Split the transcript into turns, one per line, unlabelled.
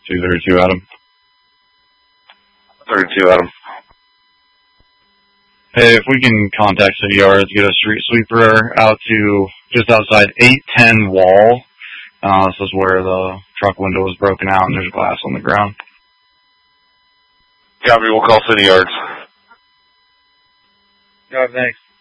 232, Adam.
32, Adam.
Hey, if we can contact City Yards, get a street sweeper out to just outside 810 Wall. This is where the truck window was broken out and there's glass on the ground.
Copy, we'll call City Yards.
Got it, thanks.